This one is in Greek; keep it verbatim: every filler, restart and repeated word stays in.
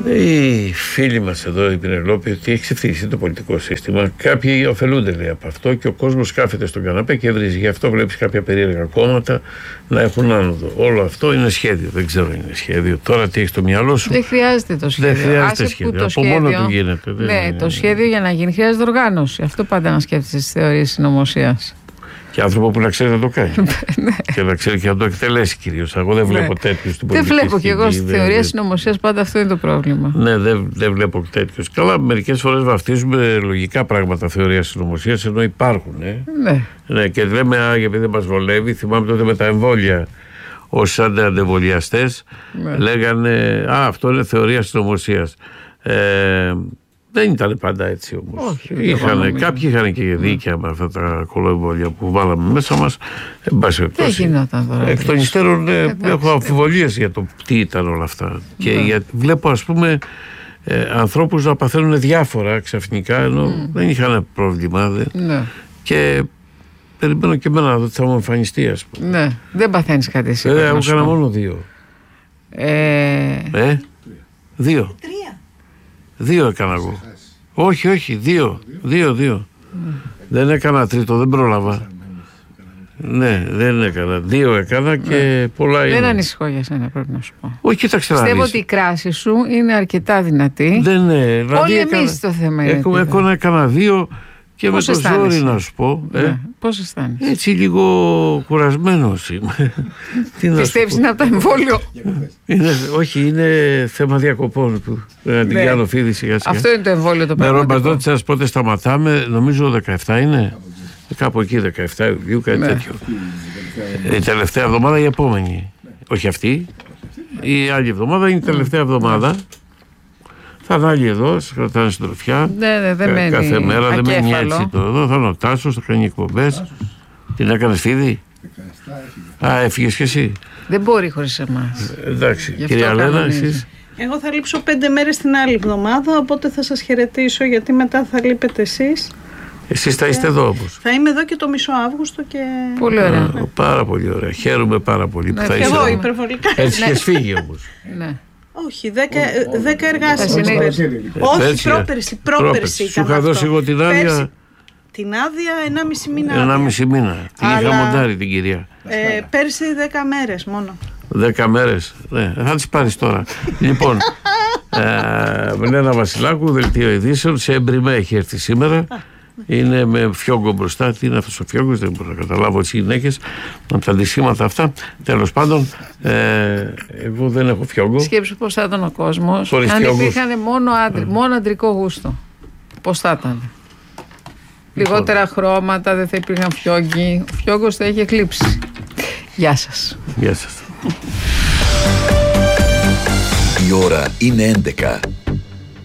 Οι φίλοι μας εδώ, η Πινελόπη, ότι έχει ξεφτύσει το πολιτικό σύστημα. Κάποιοι ωφελούνται, λέει, από αυτό και ο κόσμος κάθεται στον καναπέ και βρίζει. Γι' αυτό βλέπεις κάποια περίεργα κόμματα να έχουν άνοδο. Όλο αυτό είναι σχέδιο. Δεν ξέρω αν είναι σχέδιο. Τώρα τι έχει στο μυαλό σου. Δεν χρειάζεται το σχέδιο. Δεν χρειάζεται σχέδιο. Από σχέδιο, μόνο του γίνεται. Ναι, είναι... το σχέδιο για να γίνει χρειάζεται οργάνωση. Αυτό πάντα να σκέφτεσαι στις θεωρίες συνωμοσίας. Και άνθρωπο που να ξέρει να το κάνει. Ναι. Και να ξέρει και να το εκτελέσει κυρίως. Εγώ δεν βλέπω ναι. τέτοιους στην πολιτική. Δεν βλέπω κι εγώ στη θεωρία δε... συνωμοσίας, πάντα αυτό είναι το πρόβλημα. Ναι, δεν, δεν βλέπω τέτοιους. Καλά, μερικές φορές βαφτίζουμε λογικά πράγματα θεωρία συνωμοσίας, ενώ υπάρχουν. Ε. Ναι. Ναι. Και λέμε, α, γιατί δεν μας βολεύει. Θυμάμαι τότε με τα εμβόλια. Όσοι αντιεμβολιαστές ναι. λέγανε, α, αυτό είναι θεωρία συνωμοσίας. Ε, Δεν ήταν πάντα έτσι όμως. Όχι, είχανε, κάποιοι είχαν και δίκαια με αυτά τα κολοεμβόλια που βάλαμε μέσα μας. Δεν γινόταν τώρα. Εκ των υστέρων έχω αμφιβολίες για το τι ήταν όλα αυτά. Ναι. Και για, βλέπω ας πούμε ε, ανθρώπους να παθαίνουν διάφορα ξαφνικά ενώ mm. δεν είχαν πρόβλημα. Δε. Ναι. Και περιμένω και εμένα να δω ότι θα μου εμφανιστεί, ας πούμε. Ναι, δεν παθαίνεις κάτι εσύ. Ε, εγώ έκανα μόνο δύο. Ε... ε δύο. Τρία. Δύο έκανα εγώ. Όχι, όχι, δύο. Δύο, δύο. Mm. Δεν έκανα τρίτο, δεν πρόλαβα. Ναι, δεν έκανα. Δύο έκανα και mm. πολλά είναι. Δεν ανησυχώ για σένα, πρέπει να σου πω. Όχι, κοίταξε. Πιστεύω ότι η κράση σου είναι αρκετά δυνατή. Δεν είναι. Δηλαδή όλοι εμείς το θέμα είναι. Έκανα, έκανα, έκανα δύο και πώς με το ζόρι να σου πω. Ναι. Ε. Πώς αισθάνεσαι? Έτσι λίγο κουρασμένος είμαι. Πιστεύεις είναι από το εμβόλιο? Είναι, όχι, είναι θέμα διακοπών που να την ναι. κάνω φίδι σιγά σιγά. Αυτό είναι το εμβόλιο το πραγματικό. Με ρωτήσατε πότε σταματάμε, νομίζω δεκαεπτά είναι. Κάπου εκεί δεκαεπτά Ιουλίου, κάτι ναι. τέτοιο. Η τελευταία εβδομάδα η επόμενη. Όχι αυτή. Η άλλη εβδομάδα είναι η τελευταία εβδομάδα. Θα είναι άλλοι εδώ, σε κρατάνε συντροφιά. Ναι, ναι, δεν μένει. Κάθε μέρα ακέφαλο. Δεν μένει έτσι το εδώ. Θα είναι ο Τάσος, θα κάνει εκπομπές. Την έκανες φίδι? Α, έφυγες κι εσύ. Δεν μπορεί χωρίς εμάς. Εντάξει, κυρία Λένα, εσείς? Εγώ θα λείψω πέντε μέρες την άλλη εβδομάδα, οπότε θα σας χαιρετήσω γιατί μετά θα λείπετε εσείς. Εσείς θα είστε εδώ όμως? Θα είμαι εδώ και το μισό Αύγουστο και... Πολύ ωραία. Α, πάρα πολύ ωραία. Χαίρομαι πάρα πολύ ναι, που θα είστε εγώ εδώ. Υπερβολικά. Έτσι και σφίγγει όμως. Ναι. Όχι, δέκα, δέκα εργάσιμες μέρες. Όχι, πρόπερση, πρόπερση. Σου είχα δώσει εγώ την άδεια. Την άδεια ενάμιση μήνα. Ενάμιση μήνα. Την είχα μοντάρει την κυρία. Ε, πέρσι δέκα μέρες μόνο. Δέκα μέρες. Ναι, θα τις πάρεις τώρα. Λοιπόν, ε, Λένα Βασιλάκου, δελτίο ειδήσεων. Σε Εμπριμέ έχει έρθει σήμερα. Είναι με φιόγκο μπροστά. Τι είναι αυτός ο φιόγκος? Δεν μπορώ να καταλάβω τις γυναίκες από τα αντισήματα αυτά. Τέλος πάντων, ε, εγώ δεν έχω φιόγκο. Σκέψου πώς θα ήταν ο κόσμος αν υπήρχαν μόνο, άντρι, μόνο αντρικό γούστο. Πώς θα ήταν? Λιγότερα χρώματα, δεν θα υπήρχαν φιόγκοι. Ο φιόγκος θα έχει εκλείψει. Γεια σας. Γεια σας. Η ώρα είναι έντεκα.